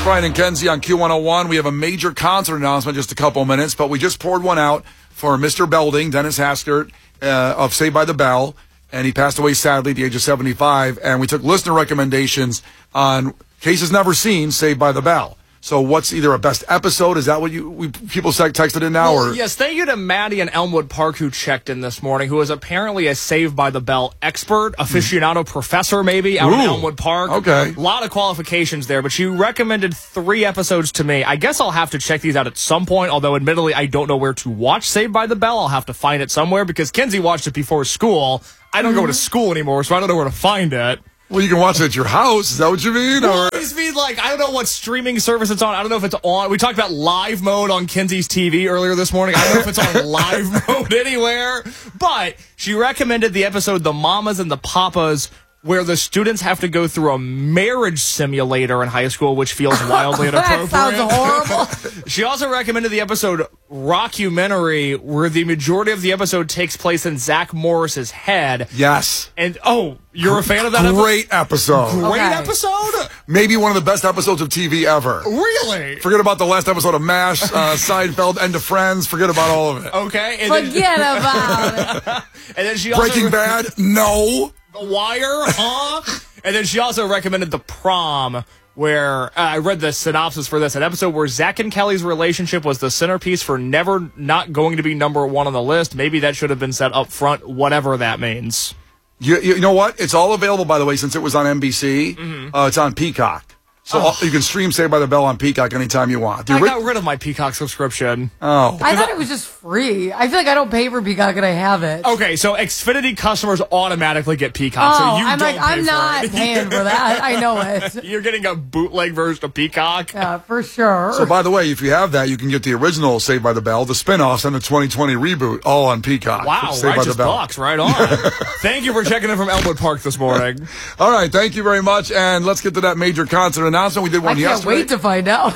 Brian and Kenzie on Q101. We have a major concert announcement in just a couple minutes, but we just poured one out for Mr. Belding, Dennis Haskert, of Saved by the Bell, and he passed away sadly at the age of 75, and we took listener recommendations on cases never seen, Saved by the Bell. So what's either a best episode? Is that what people texted in now? Well, yes, thank you to Maddie in Elmwood Park who checked in this morning, who is apparently a Saved by the Bell expert, aficionado professor maybe, out in Elmwood Park. Okay. A lot of qualifications there, but she recommended 3 episodes to me. I guess I'll have to check these out at some point, although admittedly I don't know where to watch Saved by the Bell. I'll have to find it somewhere because Kenzie watched it before school. I don't go to school anymore, so I don't know where to find it. Well, you can watch it at your house. Is that what you mean? Well, I just mean, like, I don't know what streaming service it's on. I don't know if it's on. We talked about live mode on Kenzie's TV earlier this morning. I don't know if it's on live mode anywhere. But she recommended the episode The Mamas and the Papas, where the students have to go through a marriage simulator in high school, which feels wildly inappropriate. That sounds horrible. She also recommended the episode Rockumentary, where the majority of the episode takes place in Zach Morris's head. Yes. And, you're a fan of that Great episode. Great episode? Maybe one of the best episodes of TV ever. Really? Forget about the last episode of MASH, Seinfeld, End of Friends. Forget about all of it. Okay. And Forget about it. And then she also Breaking Bad? No. The Wire? Huh? And then she also recommended The Prom, where I read the synopsis for this, an episode where Zach and Kelly's relationship was the centerpiece for never not going to be number 1 on the list. Maybe that should have been set up front, whatever that means. You know what? It's all available, by the way, since it was on NBC. It's on Peacock. So you can stream Saved by the Bell on Peacock anytime you want. I got rid of my Peacock subscription. Oh. I thought it was just free. I feel like I don't pay for Peacock and I have it. Okay, so Xfinity customers automatically get Peacock. So you I'm not paying for that. I know it. You're getting a bootleg version of Peacock? Yeah, for sure. So, by the way, if you have that, you can get the original Saved by the Bell, the spinoffs, and the 2020 reboot all on Peacock. Wow, Saved by the righteous Bell. bucks, right on. Thank you for checking in from Elmwood Park this morning. All right, thank you very much, and let's get to that major concert announcement. We did one yesterday. I can't wait to find out.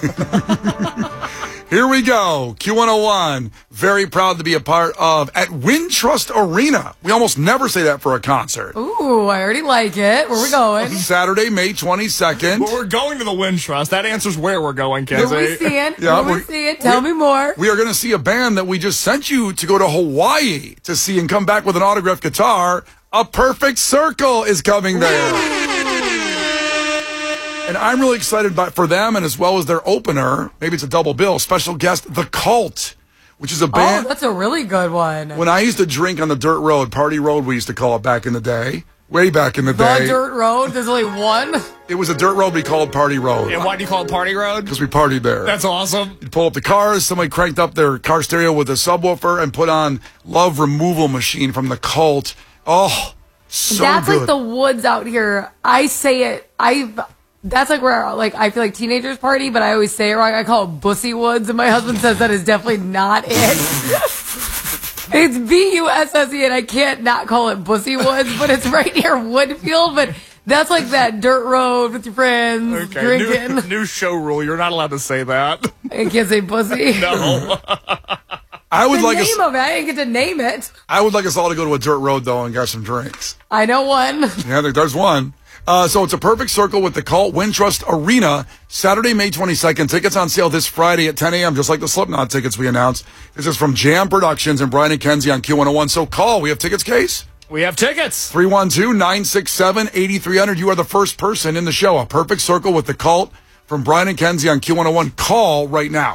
Here we go. Q101, very proud to be a part of at Wintrust Arena. We almost never say that for a concert. Ooh, I already like it. Where we going? Saturday, May 22nd. Well, we're going to the Wintrust. That answers where we're going, Kenzie. Who we seeing? Yeah, Who we seeing? Tell me more. We are going to see a band that we just sent you to go to Hawaii to see and come back with an autographed guitar. A Perfect Circle is coming there. And I'm really excited for them, and as well as their opener, maybe it's a double bill, special guest, The Cult, which is a band. Oh, that's a really good one. When I used to drink on the dirt road, Party Road we used to call it back in the day, way back in the day. The dirt road? There's only one? It was a dirt road we called Party Road. And why do you call it Party Road? Because we partied there. That's awesome. You'd pull up the cars, somebody cranked up their car stereo with a subwoofer and put on Love Removal Machine from The Cult. Oh, so that's good. like the woods out here. I say it, that's like where I feel like teenagers party, but I always say it wrong. I call it Bussy Woods, and my husband says that is definitely not it. It's Busse, and I can't not call it Bussy Woods, but it's right near Woodfield. But that's like that dirt road with your friends, drinking. New show rule: you're not allowed to say that. I can't say Bussy. No. I would like name of it. I didn't get to name it. I would like us all to go to a dirt road though and get some drinks. I know one. Yeah, there's one. So it's a Perfect Circle with The Cult, Wintrust Arena, Saturday, May 22nd. Tickets on sale this Friday at 10 a.m., just like the Slipknot tickets we announced. This is from Jam Productions and Brian and Kenzie on Q101. So call. We have tickets, Case? We have tickets. 312-967-8300. You are the first person in the show. A Perfect Circle with The Cult from Brian and Kenzie on Q101. Call right now.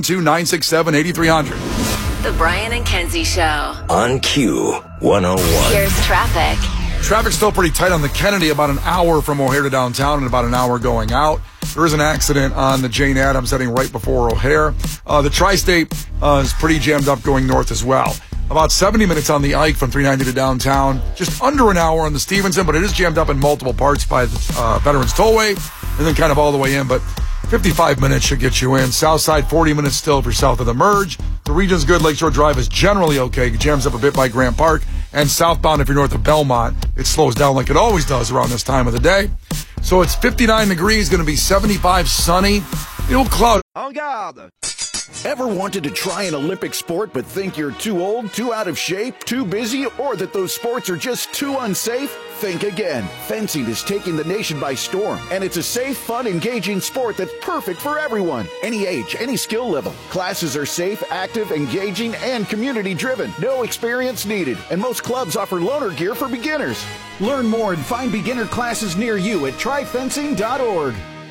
312-967-8300. The Brian and Kenzie Show. On Q101. Here's traffic. Traffic's still pretty tight on the Kennedy, about an hour from O'Hare to downtown and about an hour going out. There is an accident on the Jane Addams heading right before O'Hare. The Tri-State is pretty jammed up going north as well. About 70 minutes on the Ike from 390 to downtown. Just under an hour on the Stevenson, but it is jammed up in multiple parts by the Veterans Tollway and then kind of all the way in. But 55 minutes should get you in. South side, 40 minutes still if you're south of the Merge. The region's good. Lakeshore Drive is generally okay. It jams up a bit by Grant Park. And southbound, if you're north of Belmont, it slows down like it always does around this time of the day. So it's 59 degrees, going to be 75 sunny. It'll cloud. En garde. Ever wanted to try an Olympic sport but think you're too old, too out of shape, too busy, or that those sports are just too unsafe? think again. Fencing is taking the nation by storm, and it's a safe, fun, engaging sport that's perfect for everyone. Any age, any skill level. Classes are safe, active, engaging, and community-driven. No experience needed, and most clubs offer loaner gear for beginners. Learn more and find beginner classes near you at tryfencing.org.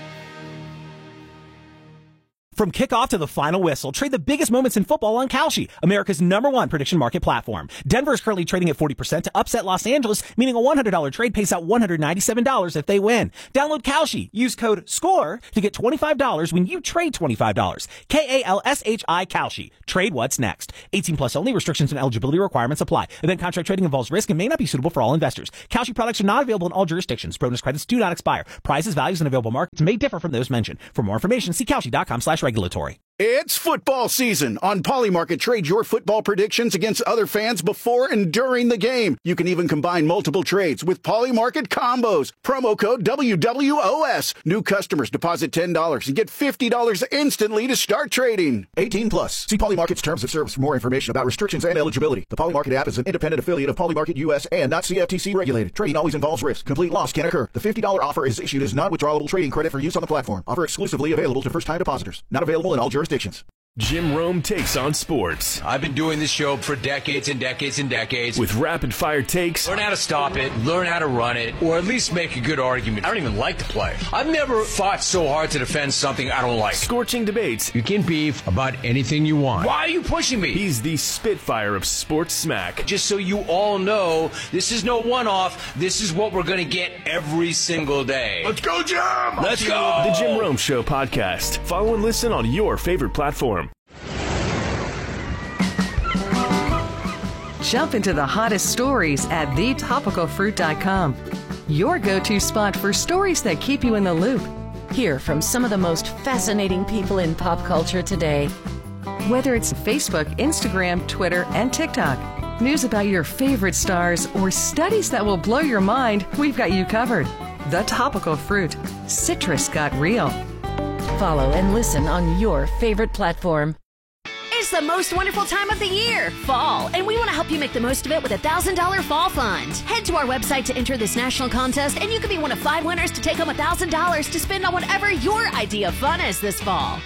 From kickoff to the final whistle, trade the biggest moments in football on Kalshi, America's #1 prediction market platform. Denver is currently trading at 40% to upset Los Angeles, meaning a $100 trade pays out $197 if they win. Download Kalshi. Use code SCORE to get $25 when you trade $25. KALSHI Kalshi. Trade what's next. 18 plus only. Restrictions and eligibility requirements apply. Event contract trading involves risk and may not be suitable for all investors. Kalshi products are not available in all jurisdictions. Bonus credits do not expire. Prices, values, and available markets may differ from those mentioned. For more information, see Kalshi.com/regulatory. It's football season. On Polymarket, trade your football predictions against other fans before and during the game. You can even combine multiple trades with Polymarket combos. Promo code WWOS. New customers deposit $10 and get $50 instantly to start trading. 18 plus. See Polymarket's terms of service for more information about restrictions and eligibility. The Polymarket app is an independent affiliate of Polymarket US and not CFTC regulated. Trading always involves risk. Complete loss can occur. The $50 offer is issued as non-withdrawable trading credit for use on the platform. Offer exclusively available to first-time depositors. Not available in all jurisdictions. Jim Rome takes on sports. I've been doing this show for decades and decades and decades. With rapid-fire takes. Learn how to stop it, learn how to run it, or at least make a good argument. I don't even like the play. I've never fought so hard to defend something I don't like. Scorching debates. You can beef about anything you want. Why are you pushing me? He's the Spitfire of sports smack. Just so you all know, this is no one-off. This is what we're going to get every single day. Let's go, Jim! Let's go! The Jim Rome Show podcast. Follow and listen on your favorite platform. Jump into the hottest stories at thetopicalfruit.com. Your go-to spot for stories that keep you in the loop. Hear from some of the most fascinating people in pop culture today. Whether it's Facebook, Instagram, Twitter, and TikTok, news about your favorite stars, or studies that will blow your mind, we've got you covered. The Topical Fruit. Citrus got real. Follow and listen on your favorite platform. It's the most wonderful time of the year, fall, and we want to help you make the most of it with a $1,000 fall fund. Head to our website to enter this national contest, and you could be one of 5 winners to take home $1,000 to spend on whatever your idea of fun is this fall.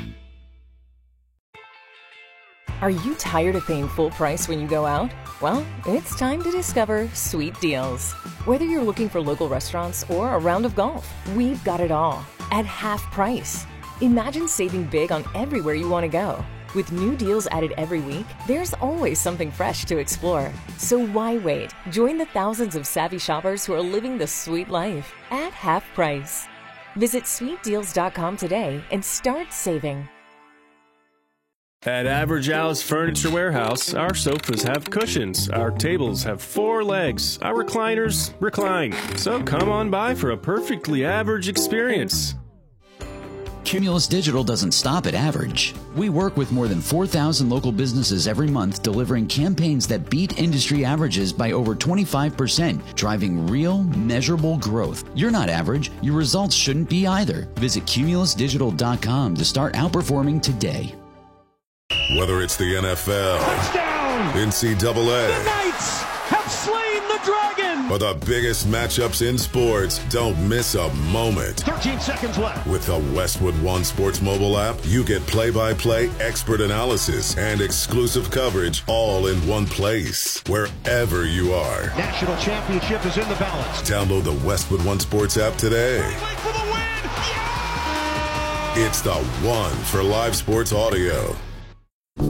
Are you tired of paying full price when you go out? Well, it's time to discover Sweet Deals. Whether you're looking for local restaurants or a round of golf, we've got it all at half price. Imagine saving big on everywhere you want to go. With new deals added every week, there's always something fresh to explore. So why wait? Join the thousands of savvy shoppers who are living the sweet life at half price. Visit sweetdeals.com today and start saving. At Average Al's Furniture Warehouse, our sofas have cushions, our tables have 4 legs, our recliners recline. So come on by for a perfectly average experience. Cumulus Digital doesn't stop at average. We work with more than 4,000 local businesses every month, delivering campaigns that beat industry averages by over 25%, driving real, measurable growth. You're not average. Your results shouldn't be either. Visit cumulusdigital.com to start outperforming today. Whether it's the NFL, touchdown, NCAA, the Knights have slain the dragon, or the biggest matchups in sports, don't miss a moment. 13 seconds left. With the Westwood One Sports mobile app, you get play-by-play, expert analysis, and exclusive coverage all in one place, wherever you are. National championship is in the balance. Download the Westwood One Sports app today. For the win. Yeah! It's the one for live sports audio.